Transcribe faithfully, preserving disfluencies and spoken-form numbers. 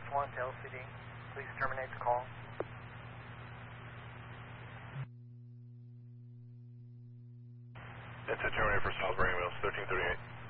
Swan to L C D. Please terminate the call. That's a terminator for Salisbury ambulance, thirteen thirty-eight.